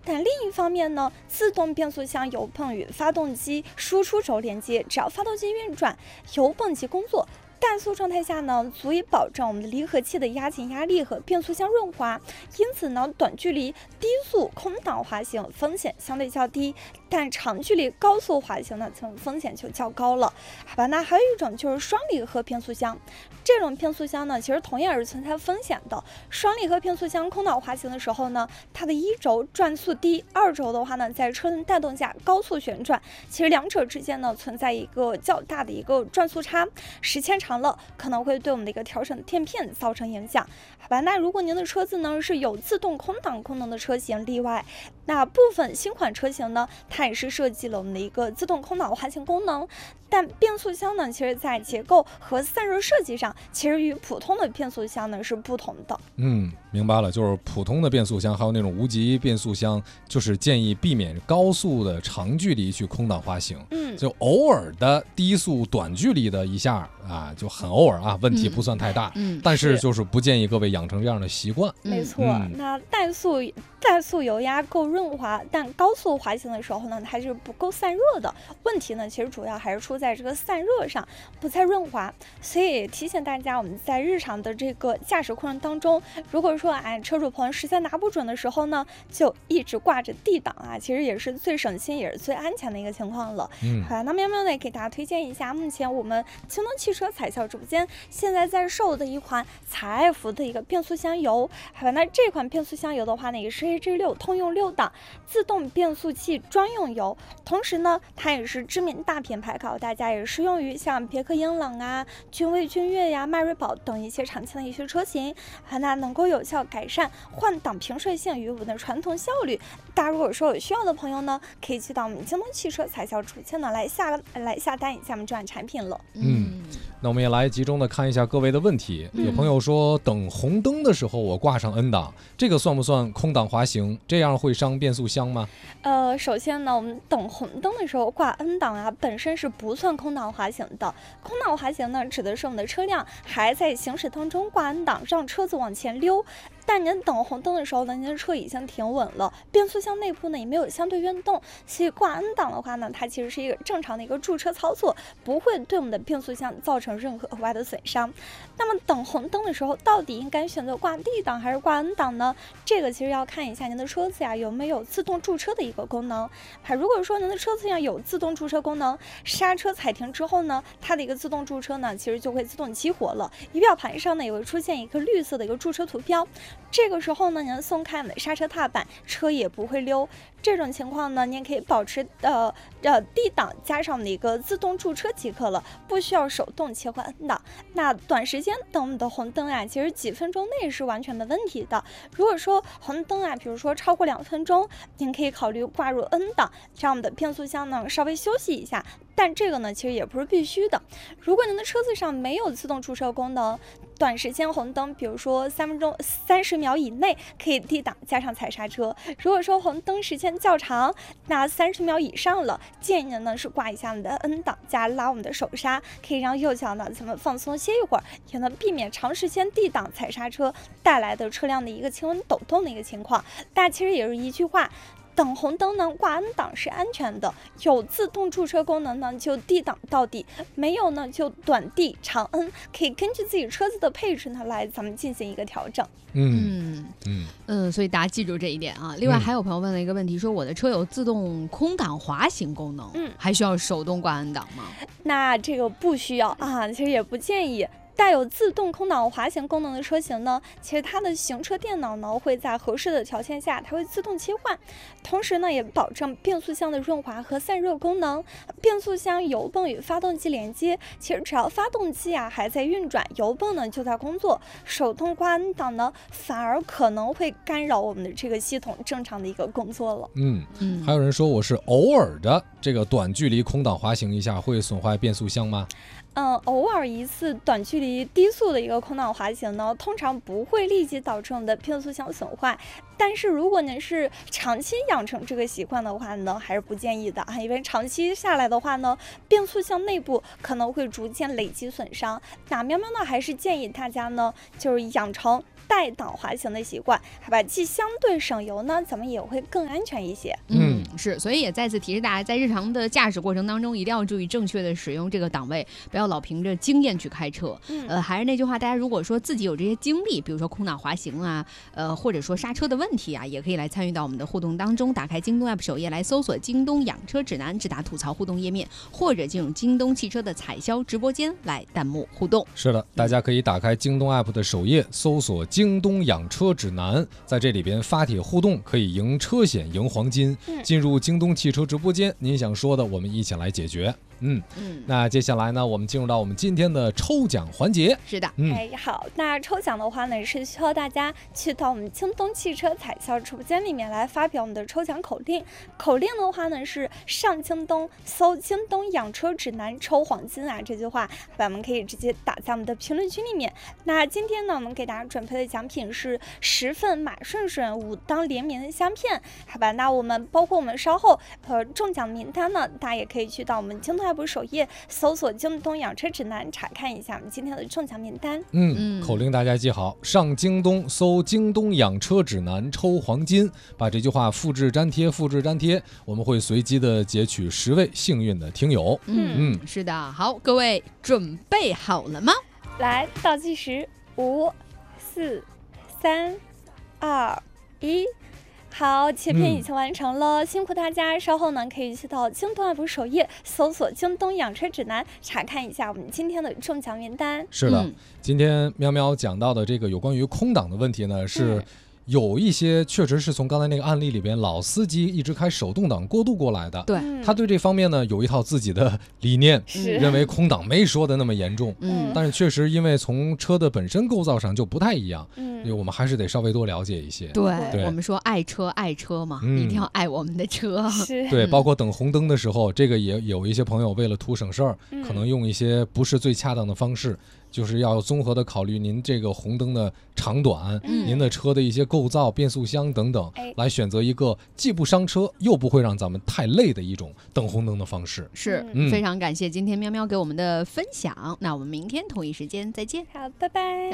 但另一方面呢，自动变速箱油泵与发动机输出轴连接，只要发动机运转，油泵即工作。怠速状态下呢，足以保证我们的离合器的压紧压力和变速箱润滑，因此呢，短距离低速空档滑行风险相对较低，但长距离高速滑行呢，风险就较高了。好吧，那还有一种就是双离合变速箱，这种变速箱呢，其实同样是存在风险的。双离合变速箱空档滑行的时候呢，它的一轴转速低，二轴的话呢，在车轮带动下高速旋转，其实两者之间呢，存在一个较大的一个转速差，时间长了可能会对我们的一个调整垫片造成影响。好吧，那如果您的车子呢是有自动空档功能的车型例外，那部分新款车型呢，它也是设计了我们的一个自动空档滑行功能。但变速箱呢，其实在结构和散热设计上，其实与普通的变速箱呢是不同的。 明白了，就是普通的变速箱还有那种无级变速箱，就是建议避免高速的长距离去空档滑行，就偶尔的低速短距离的一下啊，就很偶尔啊，问题不算太大，但是就是不建议各位养成这样的习惯。 没错，那怠速油压够润滑，但高速滑行的时候呢，它是不够散热的。问题呢，其实主要还是出在这个散热上，不在润滑。所以提醒大家，我们在日常的这个驾驶过程当中，如果说车主朋友实在拿不准的时候呢，就一直挂着 D 档啊，其实也是最省心也是最安全的一个情况了。好，那喵喵呢给大家推荐一下，目前我们京东汽车彩销直播间现在在售的一款采埃孚的一个变速箱油。好，那这款变速箱油的话呢，也是 AG6 通用6档自动变速器专用油，同时呢，它也是知名大品牌，告诉大家也适用于像别克英朗啊、君威、君越呀、迈锐宝等一些常见的一些车型，那能够有效改善换挡平顺性与我们的传统效率。大家如果说有需要的朋友呢，可以去到我们京东汽车彩销直播间呢来下单一下我们这款产品了。 那我们也来集中的看一下各位的问题。有朋友说，等红灯的时候我挂上 N 档，这个算不算空档滑行？这样会伤变速箱吗？ 首先呢，我们等红灯的时候挂 N 档啊，本身是不算空档滑行的。空档滑行呢，指的是我们的车辆还在行驶当中挂 N 档，让车子往前溜。但您等红灯的时候呢，您的车已经停稳了，变速箱内部呢也没有相对运动，所以挂 N 档的话呢，它其实是一个正常的一个驻车操作，不会对我们的变速箱造成任何额外的损伤。那么等红灯的时候，到底应该选择挂 D 档还是挂 N 档呢？这个其实要看一下您的车子呀有没有自动驻车的一个功能。如果说您的车子上有自动驻车功能，刹车踩停之后呢，它的一个自动驻车呢，其实就会自动激活了，仪表盘上呢也会出现一个绿色的一个驻车图标。这个时候呢，您松开我们的刹车踏板，车也不会溜。这种情况呢，您可以保持D 档加上我们的一个自动驻车即可了，不需要手动切换 N 档。那短时间等我们的红灯啊，其实几分钟内是完全没问题的。如果说红灯啊，比如说超过2分钟，您可以考虑挂入 N 档，让我们的变速箱呢稍微休息一下。但这个呢，其实也不是必须的。如果您的车子上没有自动驻车功能，短时间红灯，比如说30秒以内，可以 D 档加上踩刹车。如果说红灯时间较长，那30秒以上了，建议您呢是挂一下我们的 N 档，加拉我们的手刹，可以让右脚呢咱们放松歇一会儿，也能避免长时间 D 档踩刹车带来的车辆的一个轻微抖动的一个情况。但其实也是一句话，等红灯呢挂 N 档是安全的，有自动驻车功能呢就 D 档到底，没有呢就短 D 长 N， 可以根据自己车子的配置呢来咱们进行一个调整。 所以大家记住这一点啊。另外还有朋友问了一个问题，说我的车有自动空档滑行功能，还需要手动挂 N 档吗？ 那这个不需要啊，其实也不建议。带有自动空档滑行功能的车型呢，其实它的行车电脑呢会在合适的条件下，它会自动切换，同时呢也保证变速箱的润滑和散热功能。变速箱油泵与发动机连接，其实只要发动机啊还在运转，油泵呢就在工作。手动挂 N 档呢，反而可能会干扰我们的这个系统正常的一个工作了。 还有人说我是偶尔的这个短距离空档滑行一下，会损坏变速箱吗？ 偶尔一次短距离低速的一个空档滑行呢，通常不会立即导致我们的变速箱损坏。但是如果您是长期养成这个习惯的话呢，还是不建议的啊，因为长期下来的话呢，变速箱内部可能会逐渐累积损伤。那喵喵呢，还是建议大家呢，就是养成带档滑行的习惯，好吧，既相对省油呢，咱们也会更安全一些。 是，所以也再次提示大家，在日常的驾驶过程当中，一定要注意正确的使用这个档位，不要老凭着经验去开车。还是那句话，大家如果说自己有这些经历，比如说空档滑行啊，或者说刹车的问题啊，也可以来参与到我们的互动当中。打开京东 app 首页来搜索京东养车指南，直达吐槽互动页面，或者进入京东汽车的彩销直播间来弹幕互动。 是的，大家可以打开京东 app 的首页，搜索京东养车指南，在这里边发帖互动，可以赢车险赢黄金。进入京东汽车直播间，您想说的我们一起来解决。那接下来呢，我们进入到我们今天的抽奖环节。 是的， 好，那抽奖的话呢，是需要大家去到我们京东汽车彩销直播间里面来发表我们的抽奖口令。口令的话呢是上京东搜京东养车指南抽黄金啊，这句话我们可以直接打在我们的评论区里面。那今天呢，我们给大家准备的奖品是10份马顺顺5当联名的香片，好吧？那我们包括我们稍后中奖名单呢，大家也可以去到我们京东首页搜索京东养车指南，查看一下我们今天的中奖名单。 口令大家记好，上京东搜京东养车指南抽黄金，把这句话复制粘贴，我们会随机的截取10位幸运的听友。 是的，好，各位准备好了吗？ 来，倒计时，5、4、3、2、1。好，切片已经完成了，辛苦大家。稍后呢，可以去到京东 app 首页搜索京东养车指南，查看一下我们今天的中奖名单。 是的，今天喵喵讲到的这个有关于空档的问题呢，是有一些确实是从刚才那个案例里边，老司机一直开手动挡过渡过来的。 对， 他对这方面呢有一套自己的理念，认为空档没说的那么严重。但是确实因为从车的本身构造上就不太一样，我们还是得稍微多了解一些。 对，我们说爱车嘛，一定要爱我们的车。 对，包括等红灯的时候，这个也有一些朋友为了图省事儿，可能用一些不是最恰当的方式。就是要综合的考虑您这个红灯的长短，您的车的一些构造、变速箱等等，来选择一个既不伤车又不会让咱们太累的一种等红灯的方式。 是，非常感谢今天喵喵给我们的分享。那我们明天同一时间再见。 好，拜拜。